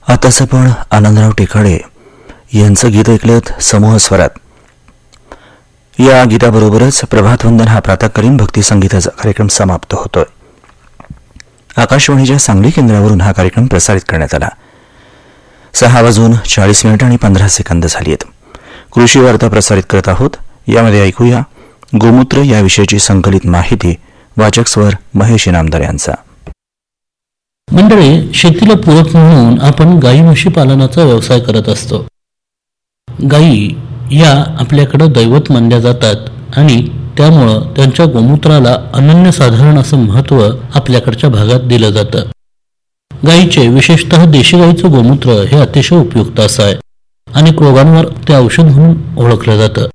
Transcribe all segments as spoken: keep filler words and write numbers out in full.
आताच आपण आनंदराव टेकाडे यांचं गीत ऐकलं समूह स्वरात. या गीताबरोबरच प्रभातवंदन हा प्रातःकालीन भक्ती संगीताचा कार्यक्रम समाप्त होतोय. आकाशवाणीच्या सांगली केंद्रावरून हा कार्यक्रम प्रसारित करण्यात आला. सहा वाजून चाळीस मिनिट आणि पंधरा सेकंद झाली आहेत. कृषी वार्ता प्रसारित करत आहोत. यामध्ये ऐकूया गोमूत्र याविषयीची संकलित माहिती. वाचक स्वर महेश इनामदार यांचा. मंडळी, शेतीला पूरक म्हणून आपण गाई म्हशी पालनाचा व्यवसाय करत असतो. गायी या आपल्याकडे दैवत मानल्या जातात आणि त्यामुळं त्यांच्या गोमूत्राला अनन्यसाधारण असं महत्त्व आपल्याकडच्या भागात दिलं जातं. गायीचे, विशेषतः देशी गायीचं गोमूत्र हे अतिशय उपयुक्त असं आहे. अनेक रोगांवर ते औषध म्हणून ओळखलं जातं.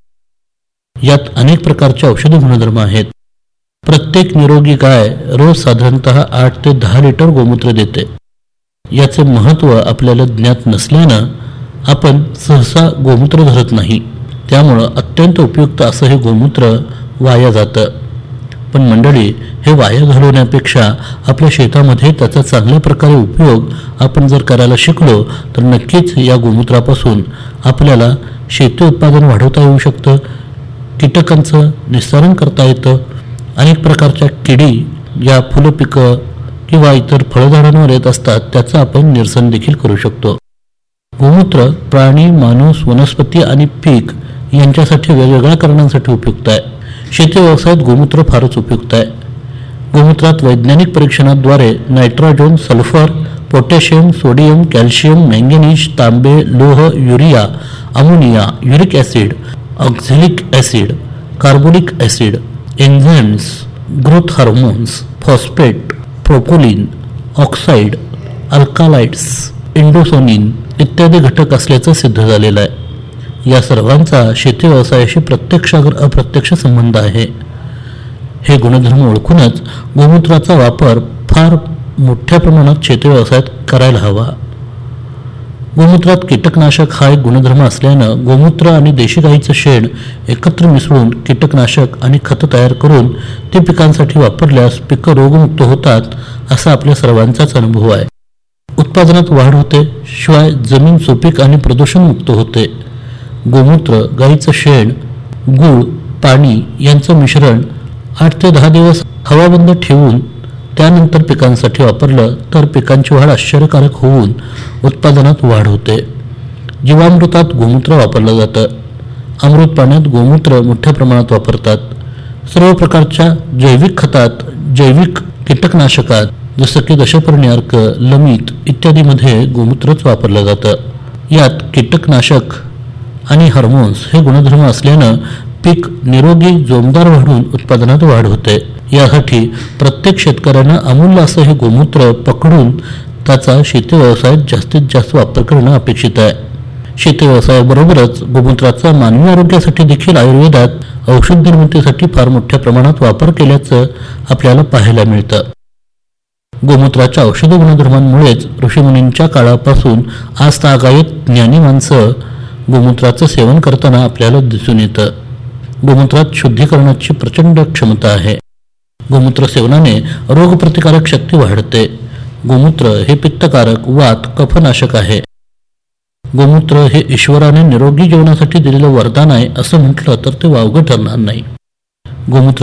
यात अनेक प्रकारचे औषधी गुणधर्म आहेत. प्रत्येक निरोगी गाय रोज साधारणतः आठ ते दहा लिटर गोमूत्र देते. याचे महत्त्व आपल्याला ज्ञात नसल्यानं आपण सहसा गोमूत्र धरत नाही. त्यामुळं अत्यंत उपयुक्त असं हे गोमूत्र वाया जातं. पण मंडळी, हे वाया घालवण्यापेक्षा आपल्या शेतामध्ये त्याचा चांगल्या प्रकारे उपयोग आपण जर करायला शिकलो तर नक्कीच या गोमूत्रापासून आपल्याला शेती उत्पादन वाढवता येऊ शकतं. कीटकांचं निस्तारण करता येतं. अनेक प्रकारच्या किडी या फुलं पिकं किंवा इतर फळझाडांवर येत असतात त्याचं आपण निरसन देखील करू शकतो. गोमूत्र प्राणी, माणूस, वनस्पती आणि पीक यांच्यासाठी वेगवेगळ्या कारणांसाठी उपयुक्त आहे. शेती व्यवसायात गोमूत्र फारच उपयुक्त आहे. गोमूत्रात वैज्ञानिक परीक्षणाद्वारे nitrogen, sulphur, potassium, sodium, calcium, manganese, तांबे, लोह, urea, ammonia, uric acid, oxalic acid, carbonic acid, enzymes, growth hormones, phosphate, प्रोपोलिन, oxide, अल्कालाइड्स, इंडोसोनिन इत्यादी घटक असल्याचं सिद्ध झालेलं आहे. या सर्वांचा शेती व्यवसायाशी प्रत्यक्ष अप्रत्यक्ष संबंध आहे. हे गुणधर्म ओळखूनच गोमूत्राचा वापर फार मोठ्या प्रमाणात शेती व्यवसायात करायला हवा. गोमूत्रात कीटकनाशक हा एक गुणधर्म असल्यानं गोमूत्र आणि देशी गाईचं शेण एकत्र मिसळून कीटकनाशक आणि खतं तयार करून ते पिकांसाठी वापरल्यास पिकं रोगमुक्त होतात असा आपल्या सर्वांचाच अनुभव आहे. उत्पादनात वाढ होते, शिवाय जमीन सुपीक आणि प्रदूषणमुक्त होते. गोमूत्र, गाईचं शेण, गूळ, पाणी यांचं मिश्रण आठ ते दहा दिवस हवाबंद ठेवून त्यानंतर पिकांसाठी वापरलं तर पिकांची वाढ आश्चर्यकारक होऊन उत्पादनात वाढ होते. जीवामृतात गोमूत्र वापरलं जातं. अमृत पाण्यात गोमूत्र मोठ्या प्रमाणात वापरतात. सर्व प्रकारच्या जैविक खतात, जैविक कीटकनाशकात जसं की दशपर्णी अर्क, लमित इत्यादीमध्ये गोमूत्रच वापरलं जातं. यात कीटकनाशक आणि हार्मोन्स हे गुणधर्म असल्यानं पीक निरोगी जोमदार वाढून उत्पादनात वाढ होते. यासाठी प्रत्येक शेतकऱ्यांना अमूल्य असं हे गोमूत्र पकडून त्याचा शेती व्यवसायात जास्तीत जास्त वापर करणं अपेक्षित आहे. शेती व्यवसायाबरोबरच गोमूत्राचा मानवी आरोग्यासाठी देखील आयुर्वेदात औषध निर्मितीसाठी फार मोठ्या प्रमाणात वापर केल्याचं आपल्याला पाहायला मिळतं. गोमूत्राच्या औषधी गुणधर्मांमुळेच ऋषीमुनींच्या काळापासून आज तागायत ज्ञानी माणसं गोमूत्राचं सेवन करताना आपल्याला दिसून येतं. गोमूत्रात शुद्धीकरणाची प्रचंड क्षमता आहे. गोमूत्र सेवनाने रोगप्रतिकारक शक्ती वाढते. गोमूत्र हे पित्तकारक, वात, कफनाशक आहे. गोमूत्र हे ईश्वराने निरोगी जीवनासाठी दिलेलं वरदान आहे असं म्हटलं तर ते वावगं ठरणार नाही. गोमूत्र